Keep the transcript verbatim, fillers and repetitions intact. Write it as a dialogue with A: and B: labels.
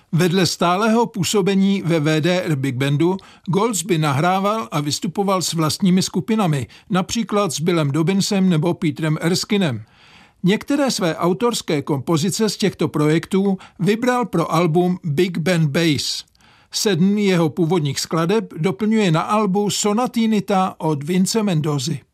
A: Vedle stálého působení ve V D R Big Bandu Goldsby nahrával a vystupoval s vlastními skupinami, například s Billem Dobbinsem nebo Petrem Erskinem. Některé své autorské kompozice z těchto projektů vybral pro album Big Band Bass. Sedm jeho původních skladeb doplňuje na albu Sonatinita od Vince Mendozy.